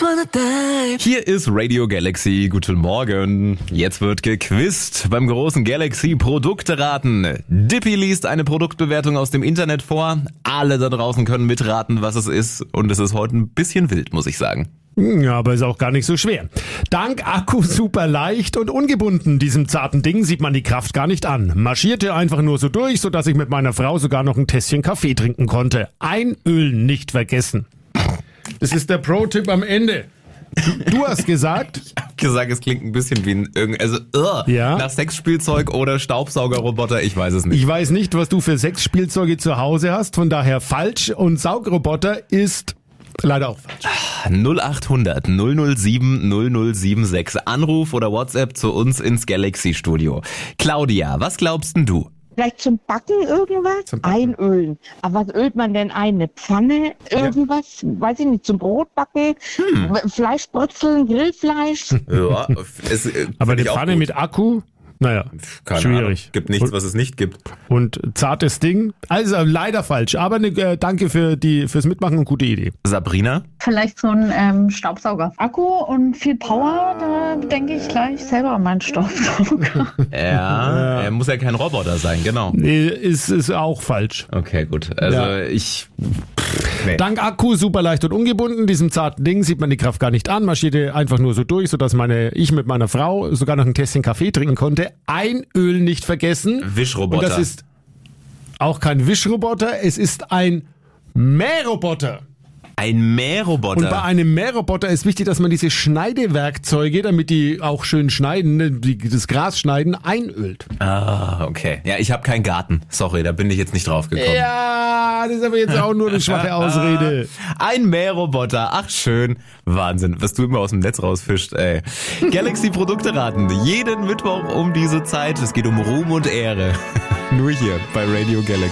Hier ist Radio Galaxy. Guten Morgen. Jetzt wird gequizt beim großen Galaxy Produkteraten. Dippy liest eine Produktbewertung aus dem Internet vor. Alle da draußen können mitraten, was es ist. Und es ist heute ein bisschen wild, muss ich sagen. Ja, aber ist auch gar nicht so schwer. Dank Akku super leicht und ungebunden. Diesem zarten Ding sieht man die Kraft gar nicht an. Marschierte einfach nur so durch, sodass ich mit meiner Frau sogar noch ein Tässchen Kaffee trinken konnte. Einölen nicht vergessen. Das ist der Pro-Tipp am Ende. Du hast gesagt? Ich hab gesagt, es klingt ein bisschen wie nach Sexspielzeug oder Staubsaugerroboter, ich weiß es nicht. Ich weiß nicht, was du für Sexspielzeuge zu Hause hast, von daher falsch. Und Saugroboter ist leider auch falsch. 0800 007 0076. Anruf oder WhatsApp zu uns ins Galaxy-Studio. Claudia, was glaubst denn du? Vielleicht zum Backen irgendwas? Zum Backen. Einölen. Aber was ölt man denn ein? Eine Pfanne? Irgendwas? Weiß ich nicht, zum Brotbacken? Fleischbrutzeln, Grillfleisch? Ja, Aber eine Pfanne mit Akku? Naja, keine schwierig. Ahnung. Gibt nichts, was es nicht gibt. Und zartes Ding. Also leider falsch. Aber danke fürs Mitmachen und gute Idee. Sabrina? Vielleicht so ein Staubsauger. Akku und viel Power, da denke ich gleich selber an meinen Staubsauger. Ja, er muss ja kein Roboter sein, genau. Nee, ist auch falsch. Okay, gut. Also nee. Dank Akku super leicht und ungebunden. Diesem zarten Ding sieht man die Kraft gar nicht an. Marschierte einfach nur so durch, sodass ich mit meiner Frau sogar noch ein Tässchen Kaffee trinken konnte. Einöl nicht vergessen. Wischroboter. Und das ist auch kein Wischroboter, es ist ein Mähroboter. Ein Mähroboter. Und bei einem Mähroboter ist wichtig, dass man diese Schneidewerkzeuge, damit die auch schön schneiden, das Gras schneiden, einölt. Ah, okay. Ja, ich habe keinen Garten. Sorry, da bin ich jetzt nicht drauf gekommen. Ja, das ist aber jetzt auch nur eine schwache Ausrede. Ein Mähroboter. Ach, schön. Wahnsinn, was du immer aus dem Netz rausfischst, ey. Galaxy Produkteraten. Jeden Mittwoch um diese Zeit. Es geht um Ruhm und Ehre. Nur hier bei Radio Galaxy.